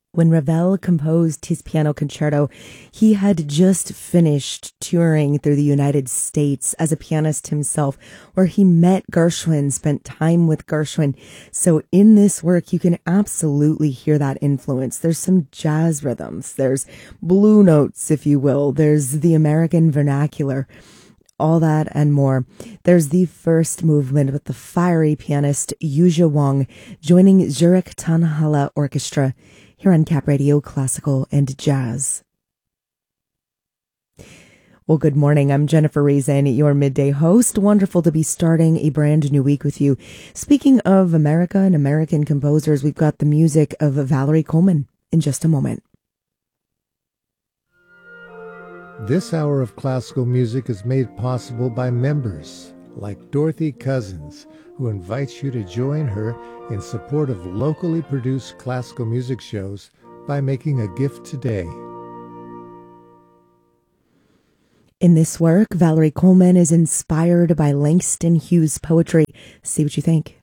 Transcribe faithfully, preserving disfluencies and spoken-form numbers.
When Ravel composed his piano concerto, he had just finished touring through the United States as a pianist himself, where he met Gershwin, spent time with Gershwin. So in this work, you can absolutely hear that influence. There's some jazz rhythms, there's blue notes, if you will, there's the American vernacular. All that and more. There's the first movement with the fiery pianist Yuzha Wang joining Zurich Tonhalle Orchestra here on Cap Radio Classical and Jazz. Well, good morning. I'm Jennifer Reason, your midday host. Wonderful to be starting a brand new week with you. Speaking of America and American composers, we've got the music of Valerie Coleman in just a moment. This hour of classical music is made possible by members like Dorothy Cousins, who invites you to join her in support of locally produced classical music shows by making a gift today. In this work, Valerie Coleman is inspired by Langston Hughes' poetry. See what you think.